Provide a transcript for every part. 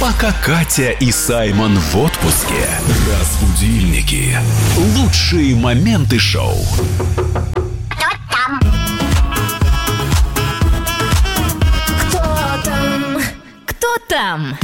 Пока Катя и Саймон в отпуске. Разбудильники. Лучшие моменты шоу. Кто там?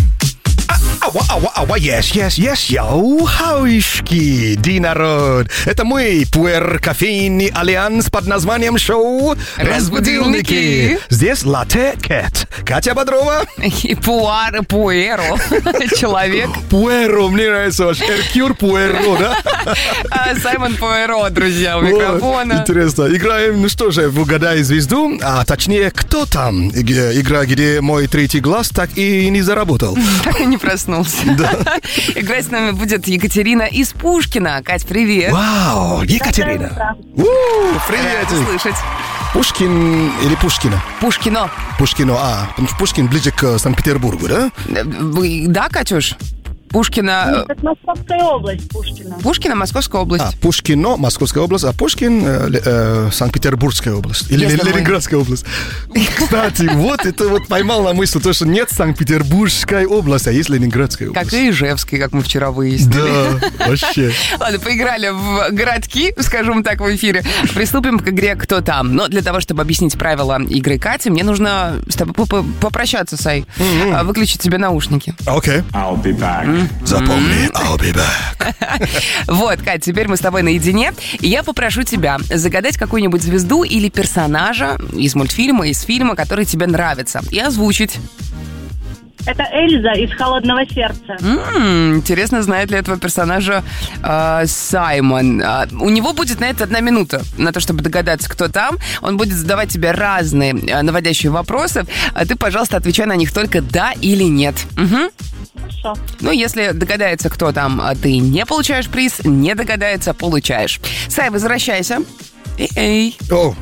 Yes, йоу, хауишки, народ. Это мой пуэр-кофейный альянс под названием шоу «Разбудильники». Здесь Латте Кэт, Катя Бодрова. И Пуэро. Человек. Пуэро, мне нравится ваш Эркюр Пуэро, да? Саймон Пуэро, друзья, у микрофона. Интересно. Играем, ну что же, в «Угадай звезду», а точнее, кто там? Игра, где мой третий глаз так и не заработал. Так и не проснулся. Да. Играть с нами будет Екатерина из Пушкина. Кать, привет. Вау, Екатерина. Привет. Рада слышать. Пушкин или Пушкина? Пушкино. Пушкино, потому что Пушкин ближе к Санкт-Петербургу, да? Да, Катюш? Пушкина... Это Московская область, Пушкина. Пушкина, Московская область. Пушкино, Московская область, а Пушкин, Санкт-Петербургская область. Или Ленинградская область. Кстати, вот это вот поймал на мысль, то, что нет Санкт-Петербургской области, а есть Ленинградская область. Как и Ижевский, как мы вчера выяснили. Да, вообще. Ладно, поиграли в городки, скажем так, в эфире. Приступим к игре «Кто там?». Но для того, чтобы объяснить правила игры Кати, мне нужно с тобой попрощаться, Сай. Выключить тебе наушники. Окей. I'll be back. Запомни, I'll be back. Вот, Кать, теперь мы с тобой наедине. И я попрошу тебя загадать какую-нибудь звезду или персонажа из мультфильма, из фильма, который тебе нравится, и озвучить. Это Эльза из «Холодного сердца». Интересно, знает ли этого персонажа Саймон. У него будет на это 1 минута, на то, чтобы догадаться, кто там. Он будет задавать тебе разные наводящие вопросы. А ты, пожалуйста, отвечай на них только «да» или «нет». Угу. Хорошо. Ну, если догадается, кто там, ты не получаешь приз, не догадается, получаешь. Сай, возвращайся. Эй.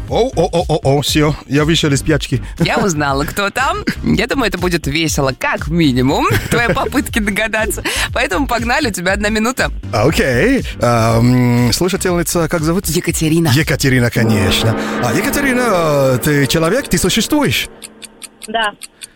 Все, я вышел из спячки. Я узнала, кто там. Я думаю, это будет весело, как минимум, твои попытки догадаться. Поэтому погнали, у тебя 1 минута. Окей. Слушательница, как зовут? Екатерина. Екатерина, конечно. Екатерина, ты человек, ты существуешь? Да.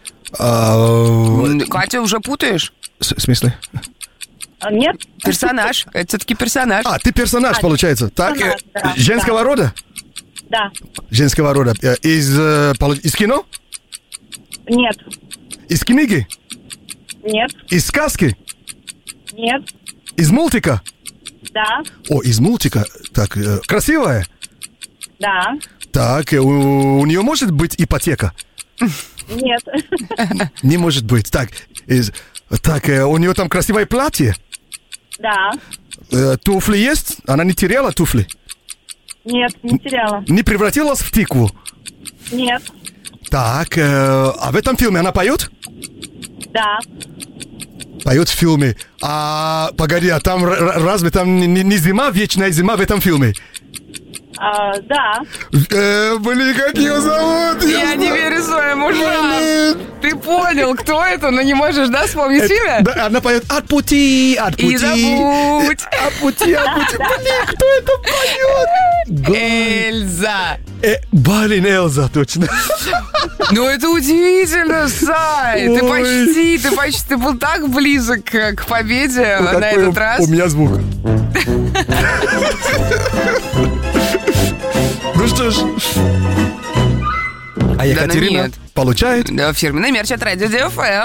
Катя, уже путаешь? В смысле? Нет? Персонаж. Это все-таки персонаж. Ты персонаж, получается. Так, да, женского рода? Да. Женского рода. Из кино? Нет. Из книги? Нет. Из сказки? Нет. Из мультика? Да. Из мультика. Так, красивая? Да. Так, у нее может быть ипотека? Нет. Не может быть. Так, у нее там красивое платье? Да. Туфли есть? Она не теряла туфли? Нет, не теряла. Не превратилась в тыкву? Нет. Так, а в этом фильме она поет? Да. Поет в фильме. Погоди, а там разве там не зима, вечная зима в этом фильме? Да. Блин, как ее зовут? Я не верю своим ушам. Ты понял, кто это, но не можешь, да, вспомнить имя? Да, она поет «От пути». И забудь. От пути. Блин, кто это поет? Эльза. Блин, Эльза, точно. Ну, это удивительно, Сай. Ты почти, ты был так близок к победе на этот раз. У меня звук. Ну что ж. А Екатерина получает? Да, фирменный мерч от Радио ДФМ.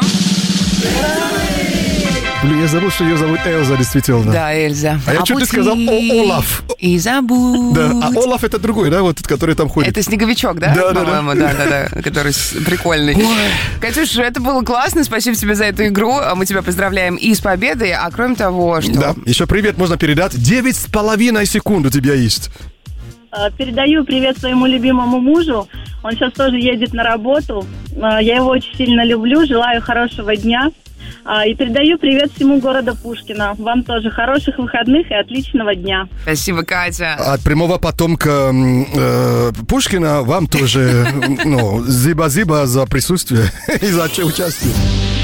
Блин, я забыл, что ее зовут Эльза, действительно. Да, Эльза. А я чуть сказал Олаф. И забудь. Да, а Олаф это другой, да, вот этот, который там ходит. Это снеговичок, да? Да. По-моему, да, который прикольный. Катюш, это было классно, спасибо тебе за эту игру. Мы тебя поздравляем и с победой, а кроме того, что... Да, еще привет можно передать. 9,5 секунд у тебя есть. Передаю привет своему любимому мужу. Он сейчас тоже едет на работу. Я его очень сильно люблю, желаю хорошего дня. И передаю привет всему городу Пушкина. Вам тоже хороших выходных и отличного дня. Спасибо, Катя. От прямого потомка Пушкина вам тоже зиба-зиба за присутствие и за участие.